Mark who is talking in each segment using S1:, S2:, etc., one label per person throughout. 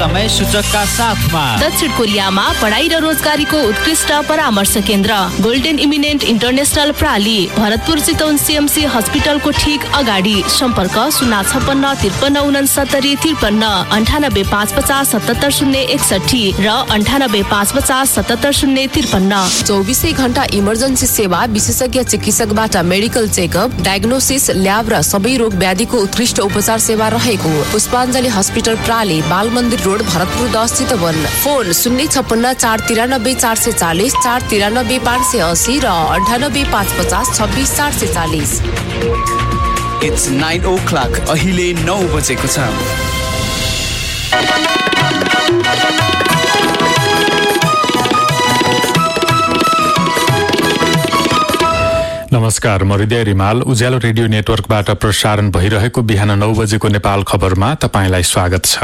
S1: समय सूचकका साथमा
S2: दक्षिण कोरियामा पढाइ र रोजगारीको उत्कृष्ट परामर्श केन्द्र golden eminent international प्राली Bharatpur Chitwan CMC हस्पिटलको ठीक अगाडि सम्पर्क 0565353 र 9855770053
S3: 24 घण्टा इमर्जेन्सी सेवा, विशेषज्ञ चिकित्सकबाट मेडिकल चेकअप, डायग्नोसिस, ल्याब र सबै रोग व्याधिको उत्कृष्ट उपचार सेवा रहेको पुष्पाञ्जली हस्पिटल प्राली, बाल मन्दिर रोड, भरतपुर 10 चितवन। फोन 056 493 440 493 580 र 98 550 26 440।
S4: It's 9 o'clock. अहिले 9 बजेको छ।
S5: नमस्कार, म हृदय रिमाल। उज्यालो रेडियो नेटवर्कबाट प्रसारण भइरहेको बिहान 9 बजेको नेपाल खबरमा तपाईंलाई स्वागत छ।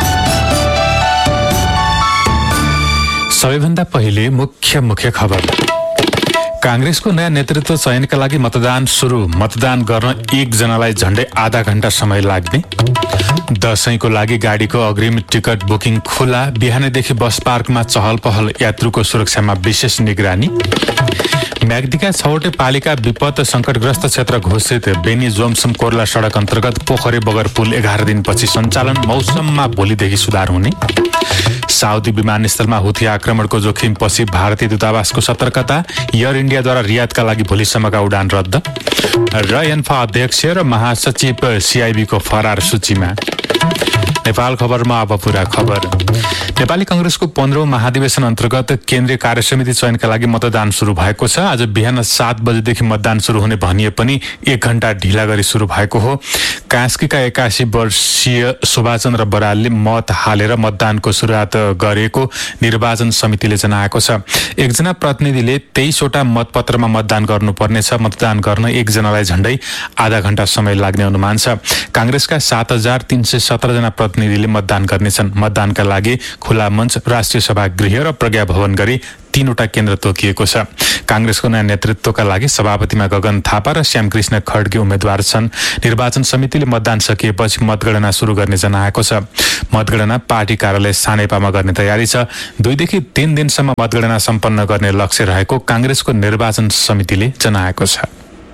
S5: सबैभन्दा पहिले मुख्य खबर। कांग्रेसको नयाँ नेतृत्व चयनका लागि मतदान सुरु। मतदान गर्न एकजनालाई झण्डै आधा घण्टा समय लाग्ने। दशैंको लागि गाडीको अग्रिम टिकट बुकिङ खुला। बिहानैदेखि बस पार्कमा चहल पहल। यात्रुको सुरक्षामा विशेष निगरानी। म्याग्दीका 6वटै पालिका विपद संकटग्रस्त क्षेत्र घोषित। बेनी जोमसम कोर्ला सडक अन्तर्गत पोखरे बगर पुल 11 दिनपछि सञ्चालन। मौसममा भोलिदेखि सुधार हुने। साउदी विमानस्थलमा हुथी आक्रमणको जोखिम पछि भारतीय दूतावासको सतर्कता। एयर इन्डियाद्वारा रियादका लागि भोलिसम्मका उडान रद्द। र एन्फा अध्यक्ष र महासचिव सीआईबीको फरार सूचीमा। नेपाल खबरमा अब पूरा खबर। नेपाली कांग्रेसको 15औं महाधिवेशन अन्तर्गत केन्द्रीय कार्यसमिति चयनका लागि मतदान सुरु भएको छ। आज बिहान 7 बजेदेखि मतदान सुरु हुने भनिए पनि 1 घण्टा ढिला गरी सुरु भएको हो। कास्कीका 81 वर्षीय शोभाचन्द्र बरालले मत हालेर मतदानको सुरुवात गरेको निर्वाचन समितिले जनाएको छ। एकजना प्रतिनिधिले 23वटा मतपत्रमा मतदान गर्नुपर्नेछ। मतदान गर्न एकजनालाई झण्डै आधा घण्टा समय लाग्ने अनुमान छ। कांग्रेसका 7317 जना प्रतिनिधिले मतदान गर्नेछन्। मतदानका लागि खुला मञ्च, राष्ट्रिय सभागृह र प्रज्ञा भवन गरी 3वटा केन्द्र तोकिएको छ। कांग्रेसको नयाँ नेतृत्वका लागि सभापतिमा गगन थापा र श्यामकृष्ण खड्गे उम्मेद्वार छन्। निर्वाचन समितिले मतदान सकिएपछि मतगणना सुरु गर्ने जनाएको छ। मतगणना पार्टी कार्यालय सानेपामा गर्ने तयारी छ। 2 देखि 3 दिनसम्म मतगणना सम्पन्न गर्ने लक्ष्य रहेको कांग्रेसको निर्वाचन समितिले जनाएको छ।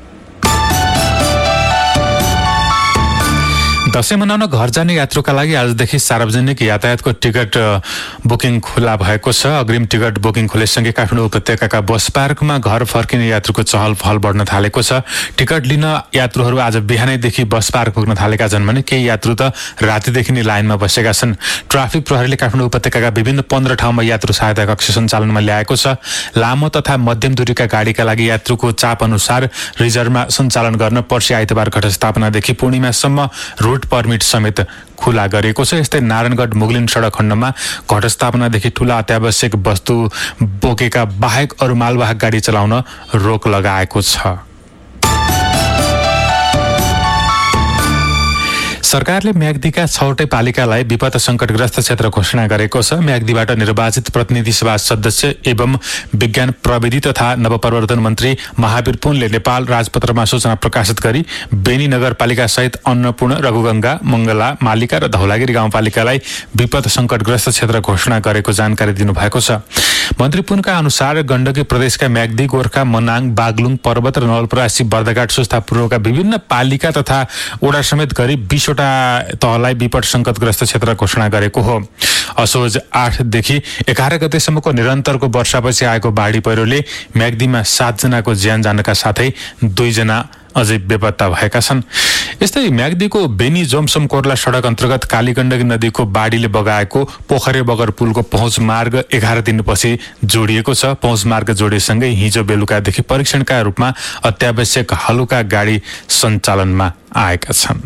S5: दशैं मनाउन घर जाने यात्रुका लागि आजदेखि सार्वजनिक यातायातको टिकट बुकिङ खुला भएको छ। अग्रिम टिकट बुकिङ खुलेसँगै काठमाडौँ उपत्यकाका बस पार्कमा घर फर्किने यात्रुको चहल पहल बढ्न थालेको छ। टिकट लिन यात्रुहरू आज बिहानैदेखि बस पार्क पुग्न थालेका छन् भने केही यात्रु त रातिदेखि नै लाइनमा बसेका छन्। ट्राफिक प्रहरीले काठमाडौँ उपत्यकाका विभिन्न 15 ठाउँमा यात्रु सहायता कक्ष सञ्चालनमा ल्याएको छ। लामो तथा मध्यम दूरीका गाडीका लागि यात्रुको चाप अनुसार रिजर्भमा सञ्चालन गर्न पर्सि आइतबार घटस्थापनादेखि पूर्णिमासम्म रूट पर्मिट समेत खुला गरेको छ। यस्तै नारायणगढ मुगलिन सडक खण्डमा घटस्थापनादेखि ठूला अत्यावश्यक वस्तु बोकेका बाहेक अरू मालवाहक गाडी चलाउन रोक लगाएको छ। सरकारले म्याग्दीका 6वटै पालिकालाई विपद संकटग्रस्त क्षेत्र घोषणा गरेको छ। म्याग्दीबाट निर्वाचित प्रतिनिधि सभा सदस्य एवं विज्ञान प्रविधि तथा नवप्रवर्धन मन्त्री महावीर पुनले नेपाल राजपत्रमा सूचना प्रकाशित गरी बेनी नगरपालिका सहित अन्नपूर्ण, रघुगंगा, मंगला, मालिका र धौलागिरी गाउँपालिकालाई विपद संकटग्रस्त क्षेत्र घोषणा गरेको जानकारी दिनुभएको छ। मन्त्री पुनका अनुसार गण्डकी प्रदेशका म्याग्दी, गोर्खा, मनाङ, बागलुङ, पर्वत र नवलपरासी, बर्दघाट, सुस्तापूर्वका विभिन्न पालिका तथा वडा समेत गरी 20 तहलाई विपद संकटग्रस्त क्षेत्र घोषणा गरेको हो। असोज 8 देखि 11 गतेसम्मको निरन्तरको वर्षापछि आएको बाढी पहिरोले म्याग्दीमा 7 जनाको ज्यान जानका साथै 2 जना अझै बेपत्ता भएका छन्। यस्तै म्याग्दीको बेनी जोमसम कोर्ला सडक अन्तर्गत कालीगण्डकी नदीको बाढीले बगाएको पोखरे बगर पुलको पहुँच मार्ग 11 दिनपछि जोडिएको छ। पहुँच मार्ग जोडिएसँगै हिजो बेलुकादेखि परीक्षणका रूपमा अत्यावश्यक हलुका गाडी सञ्चालनमा आएका छन्।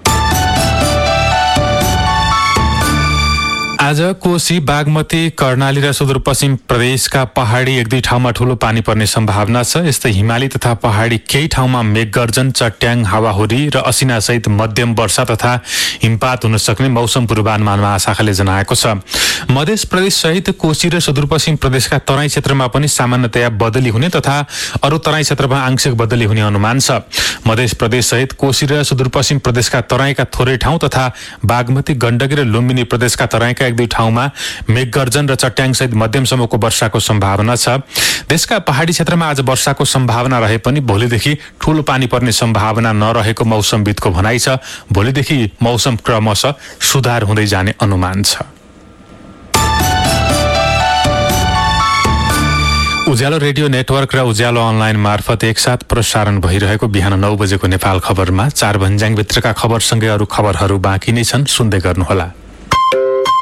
S5: आज कोशी, बागमती, कर्णाली र सुदूरपश्चिम प्रदेशका पहाडी 1-2 ठाउँमा ठूलो पानी पर्ने सम्भावना छ। यस्तै हिमाली तथा पहाडी केही ठाउँमा मेघगर्जन, चट्याङ, हावाहुरी र असिनासहित मध्यम वर्षा तथा हिमपात हुन सक्ने मौसम पूर्वानुमान महाशाखाले जनाएको छ। मध्य प्रदेश सहित कोशी र सुदूरपश्चिम प्रदेशका तराई क्षेत्रमा पनि सामान्यतया बदली हुने तथा अरू तराई क्षेत्रमा आंशिक बदली हुने अनुमान छ। मध्य प्रदेश सहित कोशी र सुदूरपश्चिम प्रदेशका तराईका थोरै ठाउँ तथा बागमती, गण्डकी र लुम्बिनी प्रदेशका तराईका एक दुई ठाउँमा मेघगर्जन र चट्याङसहित मध्यमसम्मको वर्षाको सम्भावना छ। देशका पहाडी क्षेत्रमा आज वर्षाको सम्भावना रहे पनि भोलिदेखि ठूलो पानी पर्ने सम्भावना नरहेको मौसमविदको भनाइ छ। भोलिदेखि मौसम क्रमशः सुधार हुँदै जाने अनुमान छ। उज्यालो रेडियो नेटवर्क र उज्यालो अनलाइन मार्फत एकसाथ प्रसारण भइरहेको बिहान 9 बजेको नेपाल खबरमा 4 भन्ज्याङभित्रका खबरसँगै अरू खबरहरू बाँकी नै छन्, सुन्दै गर्नुहोला।